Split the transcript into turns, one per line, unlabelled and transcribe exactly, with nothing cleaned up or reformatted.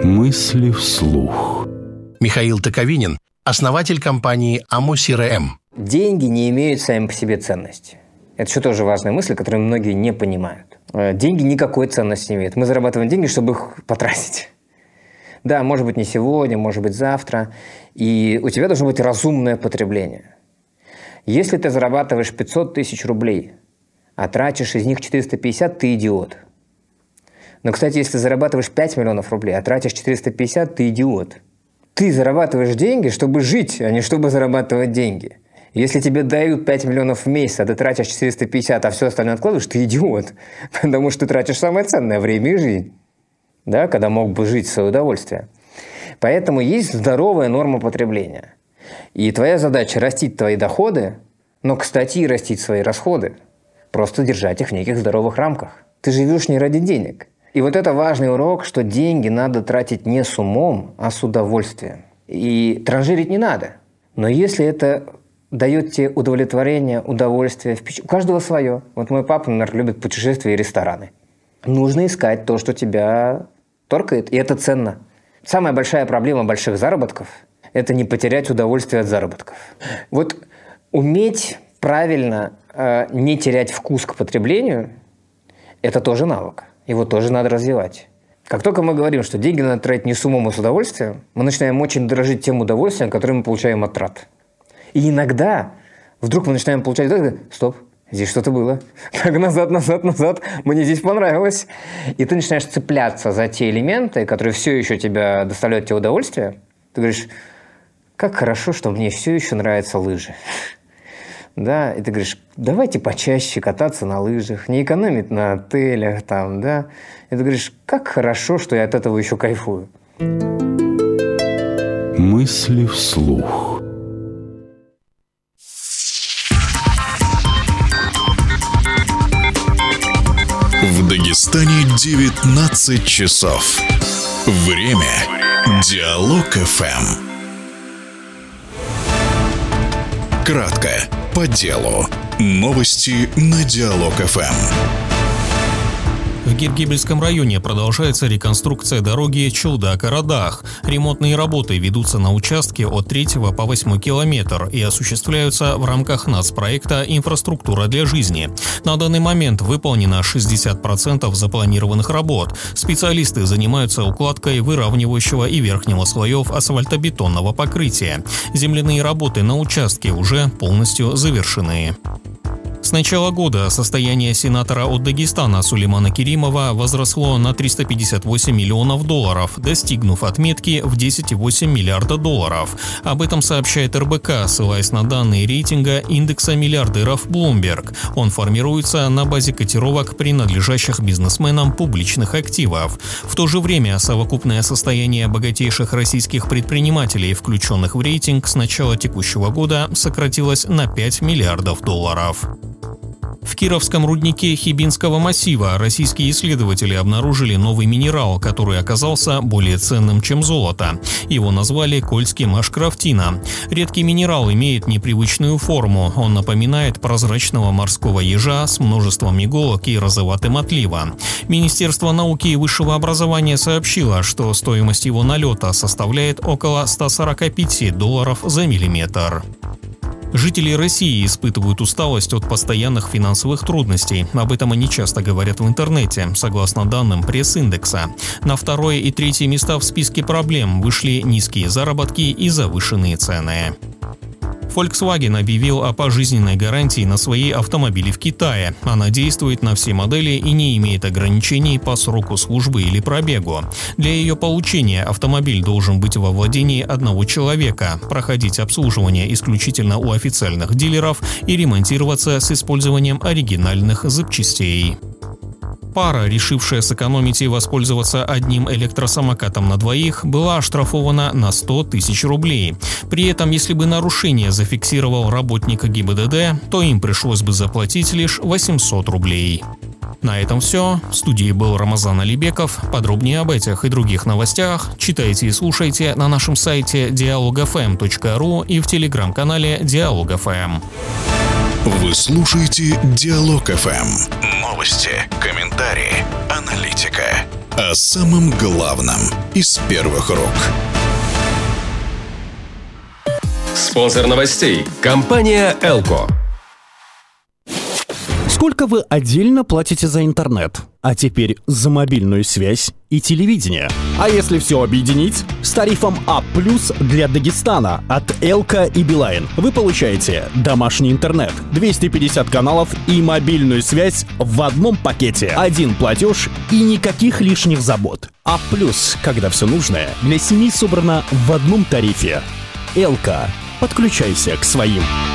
Мысли вслух.
Михаил Токовинин, основатель компании АМО-СИРЭМ.
Деньги не имеют сами по себе ценности. Это еще тоже важная мысль, которую многие не понимают. Деньги никакой ценности не имеют. Мы зарабатываем деньги, чтобы их потратить. Да, может быть, не сегодня, может быть, завтра. И у тебя должно быть разумное потребление. Если ты зарабатываешь пятьсот тысяч рублей, а тратишь из них четыреста пятьдесят, ты идиот. Но, кстати, если ты зарабатываешь пять миллионов рублей, а тратишь четыреста пятьдесят, ты идиот. Ты зарабатываешь деньги, чтобы жить, а не чтобы зарабатывать деньги. Если тебе дают пять миллионов в месяц, а ты тратишь четыреста пятьдесят, а все остальное откладываешь, ты идиот. Потому что ты тратишь самое ценное – время и жизнь. Да, когда мог бы жить в свое удовольствие. Поэтому есть здоровая норма потребления. И твоя задача – растить твои доходы, но, кстати, и растить свои расходы. Просто держать их в неких здоровых рамках. Ты живешь не ради денег. И вот это важный урок, что деньги надо тратить не с умом, а с удовольствием. И транжирить не надо. Но если это дает тебе удовлетворение, удовольствие, впечатление, у каждого свое. Вот мой папа, например, любит путешествия и рестораны. Нужно искать то, что тебя торкает, и это ценно. Самая большая проблема больших заработков – это не потерять удовольствие от заработков. Вот уметь правильно э, не терять вкус к потреблению – это тоже навык. Его тоже надо развивать. Как только мы говорим, что деньги надо тратить не с умом, а с удовольствием, мы начинаем очень дорожить тем удовольствием, которое мы получаем от трат. И иногда вдруг мы начинаем получать удовольствие, стоп, здесь что-то было. Так, назад, назад, назад, мне здесь понравилось. И ты начинаешь цепляться за те элементы, которые все еще тебя доставляют тебе удовольствие. Ты говоришь, как хорошо, что мне все еще нравятся лыжи. Да, и ты говоришь, давайте почаще кататься на лыжах, не экономить на отелях там, да. И ты говоришь, как хорошо, что я от этого еще кайфую.
Мысли вслух.
В Дагестане девятнадцать часов. Время Диалог-ФМ. Кратко, по делу. Новости на Диалог-ФМ.
В Гиргибельском районе продолжается реконструкция дороги Чулда-Карадах. Ремонтные работы ведутся на участке от третьего по восьмой километр и осуществляются в рамках нацпроекта «Инфраструктура для жизни». На данный момент выполнено шестьдесят процентов запланированных работ. Специалисты занимаются укладкой выравнивающего и верхнего слоев асфальтобетонного покрытия. Земляные работы на участке уже полностью завершены. С начала года состояние сенатора от Дагестана Сулеймана Керимова возросло на триста пятьдесят восемь миллионов долларов, достигнув отметки в десять целых восемь десятых миллиарда долларов. Об этом сообщает эр бэ ка, ссылаясь на данные рейтинга индекса миллиардеров Bloomberg. Он формируется на базе котировок принадлежащих бизнесменам публичных активов. В то же время совокупное состояние богатейших российских предпринимателей, включенных в рейтинг, с начала текущего года сократилось на пять миллиардов долларов. В Кировском руднике Хибинского массива российские исследователи обнаружили новый минерал, который оказался более ценным, чем золото. Его назвали кольским ашкрафтина. Редкий минерал имеет непривычную форму. Он напоминает прозрачного морского ежа с множеством иголок и розоватым отливом. Министерство науки и высшего образования сообщило, что стоимость его налета составляет около ста сорока пяти долларов за миллиметр. Жители России испытывают усталость от постоянных финансовых трудностей. Об этом они часто говорят в интернете, согласно данным пресс-индекса. На второе и третье места в списке проблем вышли низкие заработки и завышенные цены. Volkswagen объявил о пожизненной гарантии на свои автомобили в Китае. Она действует на все модели и не имеет ограничений по сроку службы или пробегу. Для ее получения автомобиль должен быть во владении одного человека, проходить обслуживание исключительно у официальных дилеров и ремонтироваться с использованием оригинальных запчастей. Пара, решившая сэкономить и воспользоваться одним электросамокатом на двоих, была оштрафована на сто тысяч рублей. При этом, если бы нарушение зафиксировал работник гэ и бэ дэ дэ, то им пришлось бы заплатить лишь восемьсот рублей. На этом все. В студии был Рамазан Алибеков. Подробнее об этих и других новостях читайте и слушайте на нашем сайте диалог эф эм точка ру и в телеграм-канале Диалог.ФМ.
Вы слушаете Диалог-ФМ. Новости, комментарии, аналитика. О самом главном из первых рук.
Спонсор новостей – компания «Элко».
Сколько вы отдельно платите за интернет? А теперь за мобильную связь и телевидение. А если все объединить? С тарифом А плюс для Дагестана от Элко и Билайн вы получаете домашний интернет, двести пятьдесят каналов и мобильную связь в одном пакете. Один платеж и никаких лишних забот. А плюс, когда все нужное для семьи собрано в одном тарифе. Элко. Подключайся к своим.